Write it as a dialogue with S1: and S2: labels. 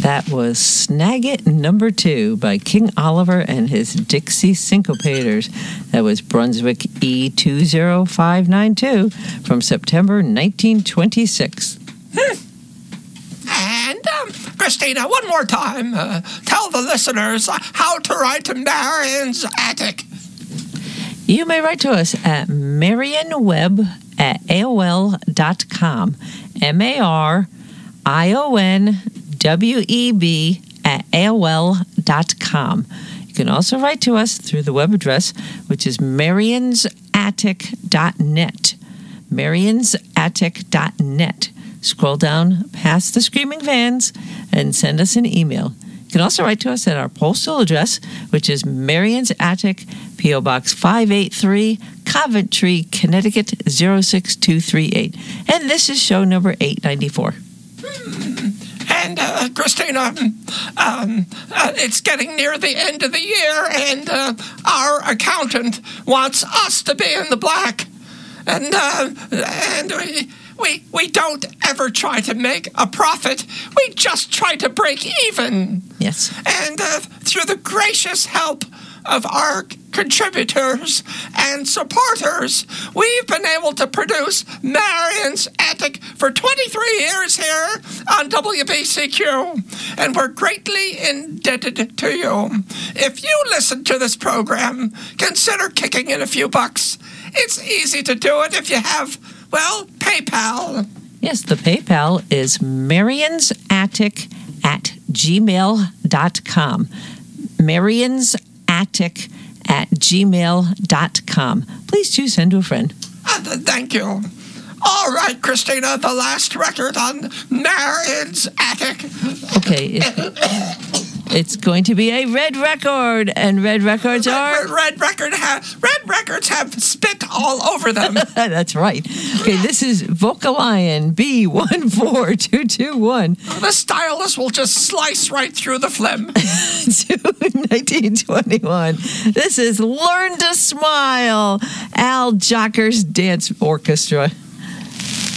S1: That was Snag It number 2 by King Oliver and his Dixie Syncopators. That was Brunswick E20592 from September 1926.
S2: And, Christina, one more time, tell the listeners how to write to Marion's Attic.
S1: You may write to us at marionweb@aol.com. marionweb@aol.com. You can also write to us through the web address, which is marionsattic.net. marionsattic.net. Scroll down past the Screaming Fans and send us an email. You can also write to us at our postal address, which is Marion's Attic, P.O. Box 583, Coventry, Connecticut 06238. And this is show number 894.
S2: And, Christina, it's getting near the end of the year, and our accountant wants us to be in the black. And we don't ever try to make a profit. We just try to break even.
S1: Yes.
S2: And through the gracious help of our contributors and supporters, we've been able to produce Marion's Attic for 23 years here on WBCQ, and we're greatly indebted to you. If you listen to this program, consider kicking in a few bucks. It's easy to do it if you have, well, PayPal.
S1: Yes, the PayPal is marionsattic@gmail.com. marionsattic@gmail.com. Please do send to a friend.
S2: Thank you. All right, Christina, the last record on Marion's Attic.
S1: Okay, it's going to be a red record, and red records are...
S2: Red records have spit all over them.
S1: That's right. Okay, this is Vocalion B14221.
S2: The stylus will just slice right through the phlegm.
S1: June 1921. This is Learn to Smile, Al Jocker's Dance Orchestra.